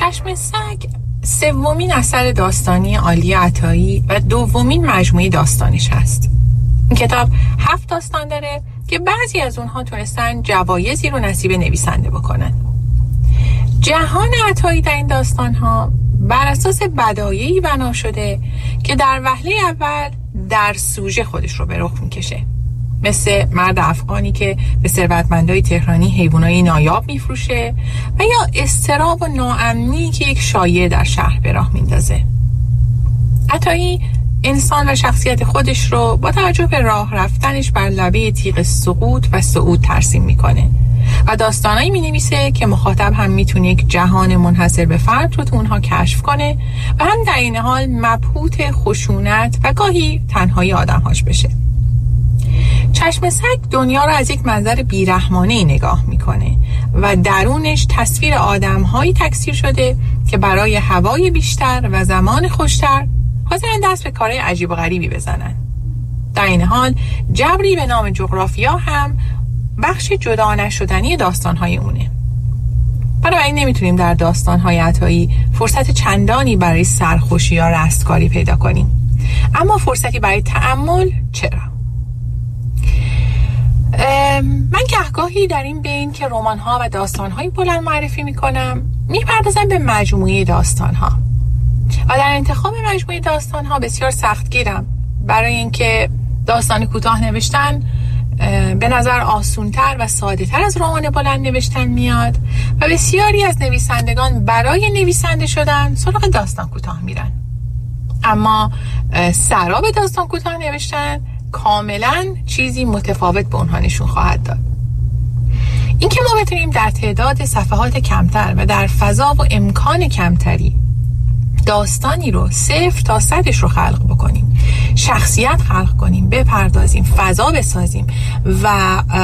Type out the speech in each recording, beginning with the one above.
چشم سگ سومین اثر داستانی عالی عطایی و دومین مجموعه داستانش هست. این کتاب 7 داستان داره که بعضی از اونها تونستن جوایزی رو نصیب نویسنده بکنن. جهان عطایی در این داستانها بر اساس بدایعی بنا شده که در وهله اول در سوژه خودش رو به رخ میکشه، مثل مرد افغانی که به ثروتمندای تهرانی حیوانای نایاب میفروشه و یا اضطراب و ناامنی که یک شایعه در شهر به راه میندازه. عطایی انسان و شخصیت خودش رو با توجه به راه رفتنش بر لبه تیغ سقوط و صعود ترسیم میکنه و داستانایی مینویسه که مخاطب هم میتونه یک جهان منحصر به فرد رو تو اونها کشف کنه و هم در این حال مبهوت خشونت و گاهی تنهایی آدمهاش بشه. چشم سگ دنیا رو از یک منظر بیرحمانه‌ای نگاه میکنه و درونش تصویر آدم‌هایی تکثیر شده که برای هوای بیشتر و زمان خوشتر حاضرن دست به کارهای عجیب و غریبی بزنن. در این حال جبری به نام جغرافیا هم بخش جدا نشدنی داستان‌های اونه. بنابراین نمیتونیم در داستان‌های عطایی فرصت چندانی برای سرخوشی یا رستگاری پیدا کنیم، اما فرصتی برای تأمل چرا؟ من گهگاهی در این بین که رمان‌ها و داستان‌های بلند معرفی می‌کنم می‌پردازم به مجموعه داستان‌ها و در انتخاب مجموعه داستان‌ها بسیار سختگیرم، برای اینکه داستان کوتاه نوشتن به نظر آسون‌تر و ساده‌تر از رمان بلند نوشتن میاد و بسیاری از نویسندگان برای نویسنده شدن سراغ داستان کوتاه میرن، اما سراب داستان کوتاه نوشتن کاملا چیزی متفاوت به اونها نشون خواهد داد. اینکه ما بتونیم در تعداد صفحات کمتر و در فضا و امکان کمتری داستانی رو 0 تا 100 رو خلق بکنیم، شخصیت خلق کنیم، بپردازیم، فضا بسازیم و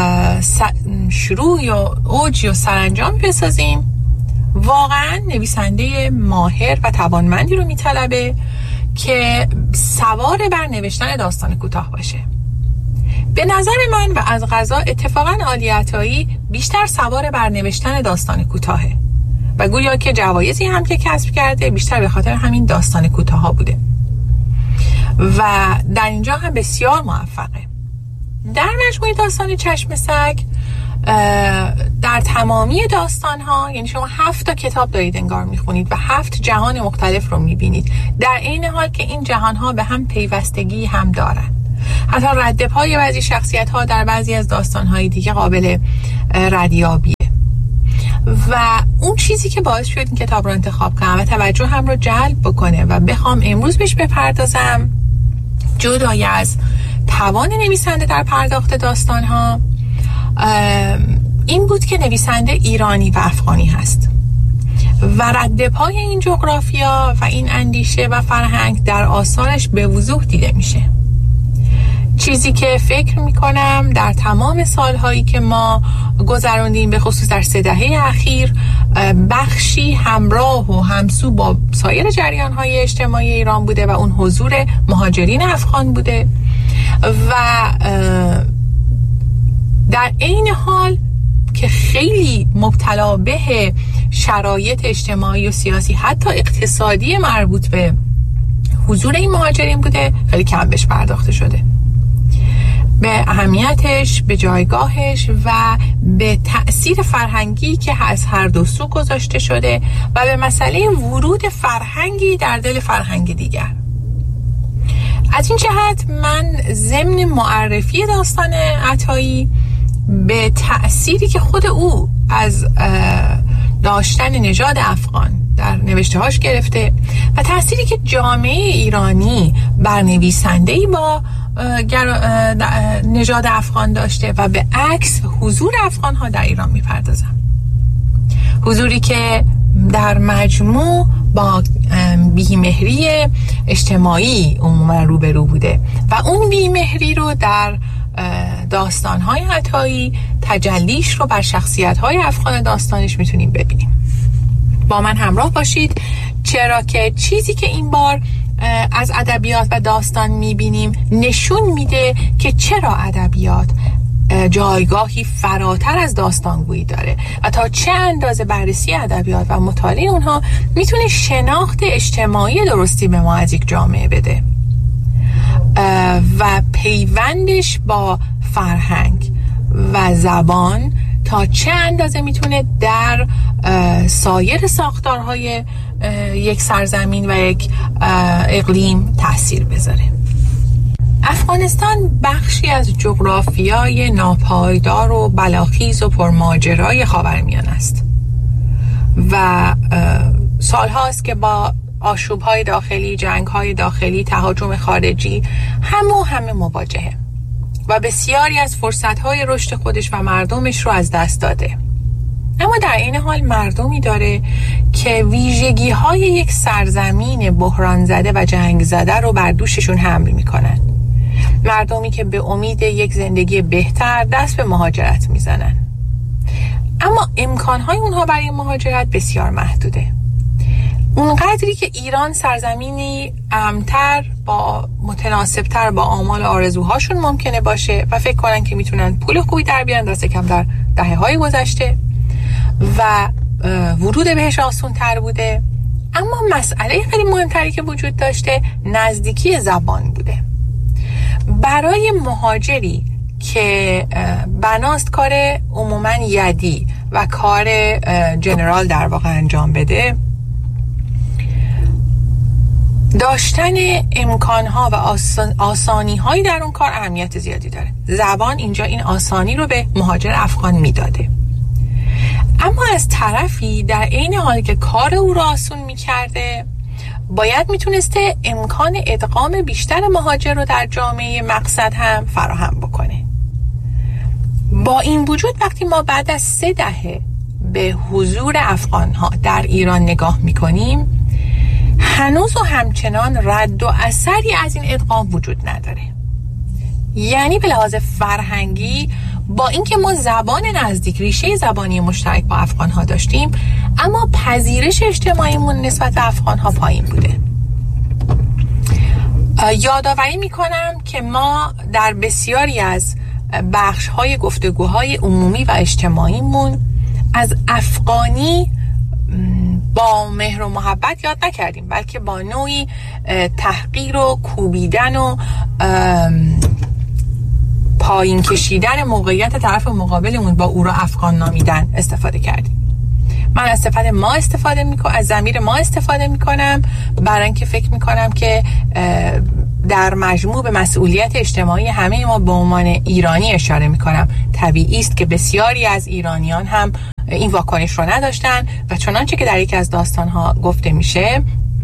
شروع یا اوج یا سرانجام بسازیم، واقعا نویسنده ماهر و توانمندی رو میطلبه که سوار بر نوشتن داستان کوتاه باشه. به نظر من و از قضا اتفاقا عالی عطایی بیشتر سوار بر نوشتن داستان کوتاهه و گویا که جوایزی هم که کسب کرده بیشتر به خاطر همین داستان کوتاه ها بوده و در اینجا هم بسیار موفقه. در مجموعه داستان چشم سگ در تمامی داستان ها، یعنی شما 7 تا کتاب دارید انگار میخونید و 7 جهان مختلف رو میبینید، در این حال که این جهان ها به هم پیوستگی هم دارن. حتی ردپای بعضی شخصیت ها در بعضی از داستان های دیگه قابل ردیابیه و اون چیزی که باعث شد این کتاب رو انتخاب کنم و توجه هم رو جلب بکنه و بخوام امروز بهش بپردازم، جدای از توان نویسنده در پرداخت داستان ها، این بود که نویسنده ایرانی و افغانی هست و ردپای این جغرافیا و این اندیشه و فرهنگ در آثارش به وضوح دیده میشه. چیزی که فکر میکنم در تمام سالهایی که ما گذروندیم، به خصوص در 3 دهه اخیر، بخشی همراه و همسو با سایر جریانهای اجتماعی ایران بوده و اون حضور مهاجرین افغان بوده و در این حال که خیلی مبتلا به شرایط اجتماعی و سیاسی حتی اقتصادی مربوط به حضور این مهاجرین بوده، خیلی کم بهش پرداخته شده، به اهمیتش، به جایگاهش و به تأثیر فرهنگی که از هر دو سو گذاشته شده و به مسئله ورود فرهنگی در دل فرهنگ دیگر. از این جهت من ضمن معرفی داستان عطایی به تأثیری که خود او از داشتن نژاد افغان در نوشته‌هاش گرفته و تأثیری که جامعه ایرانی بر نویسنده‌ای با نژاد افغان داشته و به عکس حضور افغان‌ها در ایران می‌پردازم. حضوری که در مجموع با بیمهری اجتماعی عموما روبرو بوده و اون بیمهری رو در داستان‌های عطایی تجلیش رو بر شخصیت‌های افغان داستانش میتونیم ببینیم. با من همراه باشید، چرا که چیزی که این بار از ادبیات و داستان میبینیم نشون میده که چرا ادبیات جایگاهی فراتر از داستانگویی داره و تا چه اندازه بررسی ادبیات و مطالعه اونها میتونه شناخت اجتماعی درستی به ما از یک جامعه بده و پیوندش با فرهنگ و زبان تا چه اندازه میتونه در سایر ساختارهای یک سرزمین و یک اقلیم تأثیر بذاره. افغانستان بخشی از جغرافیای ناپایدار و بلاخیز و پرماجرای خاورمیانه است و سالهاست که با آشوب‌های داخلی، جنگ‌های داخلی، تهاجم خارجی همه مواجهه و بسیاری از فرصت‌های رشد خودش و مردمش رو از دست داده. اما در این حال مردمی داره که ویژگی‌های یک سرزمین بحران زده و جنگ زده رو بر دوششون حمل می‌کنن. مردمی که به امید یک زندگی بهتر دست به مهاجرت میزنن، اما امکانهای اونها برای مهاجرت بسیار محدوده. اونقدری که ایران سرزمینی امن‌تر با متناسبتر با آمال آرزوهاشون ممکنه باشه و فکر کنن که میتونن پول خوبی در بیارن، دست کم در دهه‌های گذشته و ورود بهش آسان‌تر بوده. اما مسئله خیلی مهمتری که وجود داشته نزدیکی زبان بوده. برای مهاجری که بناست کار عموماً یدی و کار جنرال در واقع انجام بده، داشتن امکانها و آسانی‌هایی در اون کار اهمیت زیادی داره. زبان اینجا این آسانی رو به مهاجر افغان میداده. اما از طرفی در عین حالی که کار او رو آسون میکرده، باید میتونسته امکان ادغام بیشتر مهاجر رو در جامعه مقصد هم فراهم بکنه. با این وجود وقتی ما بعد از 3 دهه به حضور افغان‌ها در ایران نگاه میکنیم، هنوز و همچنان رد و اثری از این ادغام وجود نداره. یعنی به لحاظ فرهنگی با اینکه ما زبان نزدیک، ریشه زبانی مشترک با افغان‌ها داشتیم، اما پذیرش اجتماعیمون نسبت به افغان‌ها پایین بوده. یادآوری می‌کنم که ما در بسیاری از بخش‌های گفتگوهای عمومی و اجتماعیمون از افغانی با مهر و محبت یاد نکردیم، بلکه با نوعی تحقیر و کوبیدن و پایین کشیدن موقعیت طرف مقابلمون با او را افغان نامیدن استفاده کردیم. من از صفت ما استفاده میکنم، از ضمیر ما استفاده میکنم، برای اینکه فکر میکنم که در مجموع به مسئولیت اجتماعی همه ما به عنوان ایرانی اشاره میکنم. طبیعی است که بسیاری از ایرانیان هم این واکنش رو نداشتن و چنانچه که در یکی از داستانها گفته میشه،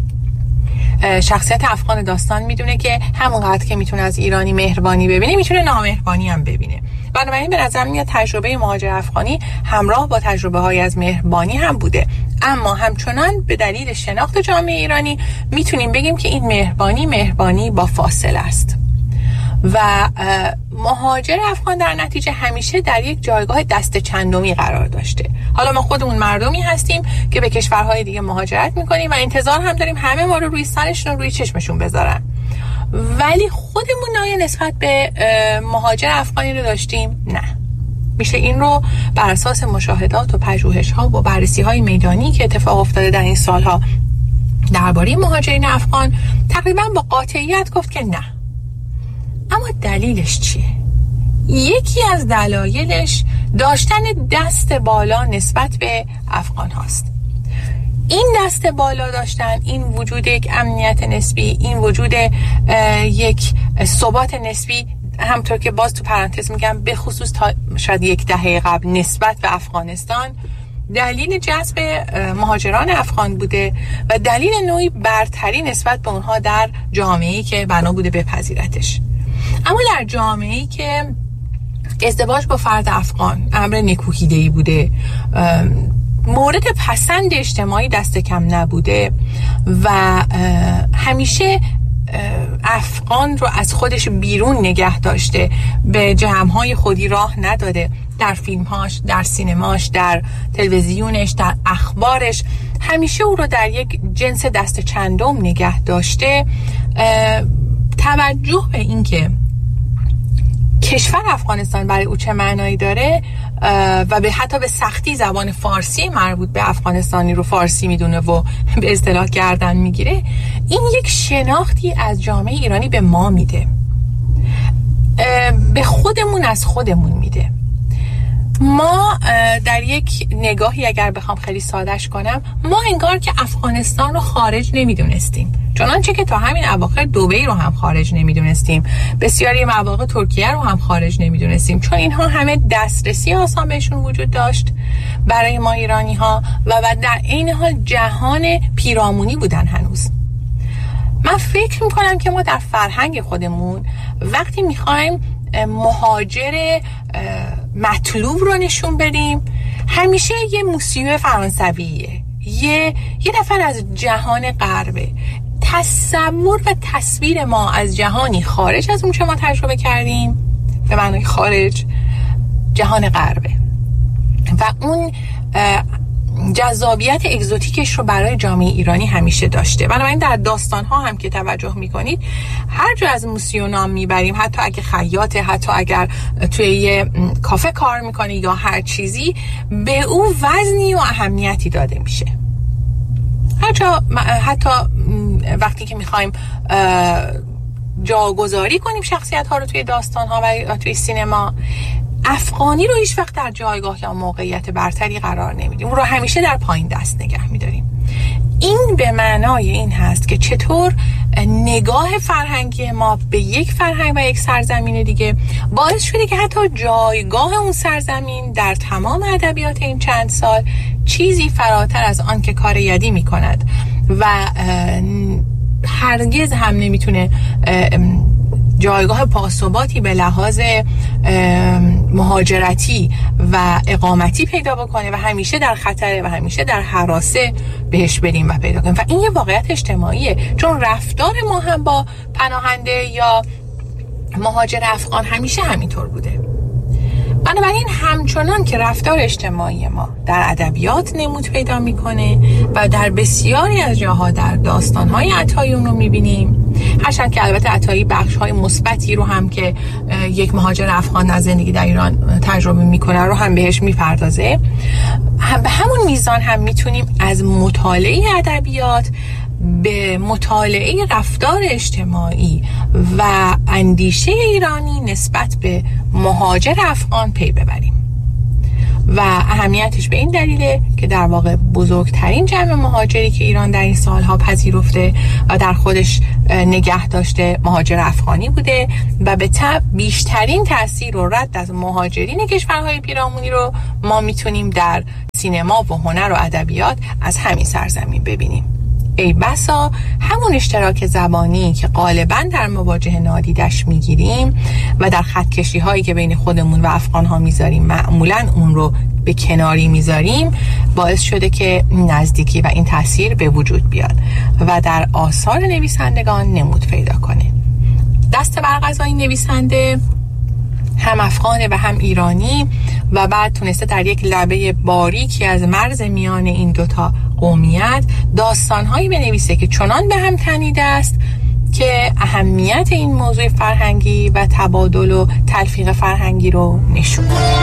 شخصیت افغان داستان میدونه که همونقدر که میتونه از ایرانی مهربانی ببینه، میتونه نامهربانی هم ببینه. بنابراین به نظر میاد تجربه مهاجر افغانی همراه با تجربه های از مهربانی هم بوده، اما همچنان به دلیل شناخت جامعه ایرانی میتونیم بگیم که این مهربانی با فاصله است و مهاجر افغان در نتیجه همیشه در یک جایگاه دست چندمی قرار داشته. حالا ما خودمون مردمی هستیم که به کشورهای دیگه مهاجرت میکنیم و انتظار هم داریم همه ما رو روی سرشون و روی چشمشون بذارن، ولی خودمون آیا نسبت به مهاجر افغانی رو داشتیم؟ نه. میشه این رو بر اساس مشاهدات و پژوهش‌ها و بررسی‌های میدانی که اتفاق افتاده در این سالها درباره مهاجرین افغان تقریبا با قاطعیت گفت که نه. اما دلیلش چیه؟ یکی از دلایلش داشتن دست بالا نسبت به افغان هاست. این دست بالا داشتن، این وجود یک امنیت نسبی، این وجود یک ثبات نسبی، همطور که باز تو پرانتز میگم به خصوص تا شاید 1 دهه قبل نسبت به افغانستان دلیل جذب مهاجران افغان بوده و دلیل نوعی برتری نسبت به اونها در جامعه‌ای که بنا بوده بپذیرتش. اما در جامعه‌ای که ازدواج با فرد افغان امر نکوهیده‌ای بوده، مورد پسند اجتماعی دست کم نبوده و همیشه افغان رو از خودش بیرون نگه داشته، به جمع‌های خودی راه نداده، در فیلم‌هاش، در سینماش، در تلویزیونش، در اخبارش همیشه او رو در یک جنس دست چندم نگه داشته. توجه به این که کشور افغانستان برای او چه معنایی داره و حتی به سختی زبان فارسی مربوط به افغانستانی رو فارسی میدونه و به اصطلاح گردن میگیره، این یک شناختی از جامعه ایرانی به ما میده، به خودمون از خودمون میده. ما در یک نگاهی اگر بخوام خیلی سادهش کنم، ما انگار که افغانستان رو خارج نمیدونستیم، چنانچه که تا همین اواخر دبی رو هم خارج نمیدونستیم، بسیاری مواقع ترکیه رو هم خارج نمیدونستیم، چون اینها همه دسترسی آسان بهشون وجود داشت برای ما ایرانی ها و در این حال جهان پیرامونی بودن هنوز. من فکر میکنم که ما در فرهنگ خودمون وقتی میخوایم مهاجر مطلوب رو نشون بدیم، همیشه یه موسیقی فرانسویه، یه نفر از جهان غربه. تصور و تصویر ما از جهانی خارج از اون چه ما تجربه کردیم، به معنای خارج، جهان غربه و اون جذابیت اگزوتیکش رو برای جامعه ایرانی همیشه داشته. بنابراین در داستان‌ها هم که توجه می‌کنید، هر جا از موسیو نام میبریم، حتی اگه خیاطه، حتی اگر توی یه کافه کار میکنه یا هر چیزی، به او وزنی و اهمیتی داده میشه. حتی وقتی که میخوایم جاگذاری کنیم شخصیت‌ها رو توی داستان‌ها و توی سینما، افغانی رو هیچ وقت در جایگاه یا موقعیت برتری قرار نمیدیم، اون رو همیشه در پایین دست نگه میداریم. این به معنای این هست که چطور نگاه فرهنگی ما به یک فرهنگ و یک سرزمین دیگه باعث شده که حتی جایگاه اون سرزمین در تمام ادبیات این چند سال چیزی فراتر از آن که کار یدی میکند و هرگز هم نمیتونه جایگاه پاسباتی به لحاظ مهاجرتی و اقامتی پیدا بکنه و همیشه در خطره و همیشه در هراسه بهش بریم و پیدا کنیم. و این یه واقعیت اجتماعیه، چون رفتار ما هم با پناهنده یا مهاجر افغان همیشه همینطور بوده. بنابراین همچنان که رفتار اجتماعی ما در ادبیات نمود پیدا میکنه و در بسیاری از جاها در داستان‌های عطایی اون رو میبینیم، هرچند که البته عطایی بخش‌های مثبتی رو هم که یک مهاجر افغان از زندگی در ایران تجربه میکنه رو هم بهش میپردازه، به همون میزان هم میتونیم از مطالعه ادبیات به مطالعه رفتار اجتماعی و اندیشه ایرانی نسبت به مهاجر افغان پی ببریم. و اهمیتش به این دلیله که در واقع بزرگترین جمع مهاجری که ایران در این سالها پذیرفته و در خودش نگه داشته مهاجر افغانی بوده و به تبع بیشترین تأثیر و رد از مهاجرین کشورهای پیرامونی رو ما میتونیم در سینما و هنر و ادبیات از همین سرزمین ببینیم. ای بسا همون اشتراک زبانی که غالباً در مواجهه نادیدش میگیریم و در خطکشی هایی که بین خودمون و افغان ها میذاریم معمولاً اون رو به کناری میذاریم، باعث شده که نزدیکی و این تاثیر به وجود بیاد و در آثار نویسندگان نمود پیدا کنه. دست برقضا این نویسنده هم افغانه و هم ایرانی و بعد تونسته در یک لبه باریکی از مرز میان این دوتا قومیت داستانهایی بنویسه که چنان به هم تنیده است که اهمیت این موضوع فرهنگی و تبادل و تلفیق فرهنگی رو نشون میده.